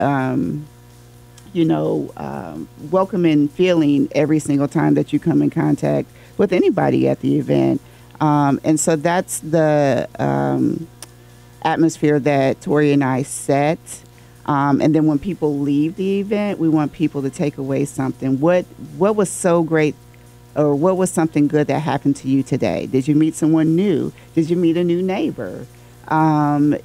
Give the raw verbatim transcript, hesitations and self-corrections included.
um, you know, um, welcoming feeling every single time that you come in contact with anybody at the event. Um, and so that's the um, atmosphere that Tori and I set. Um, and then when people leave the event, we want people to take away something. What what was so great, or what was something good that happened to you today? Did you meet someone new? Did you meet a new neighbor? Um,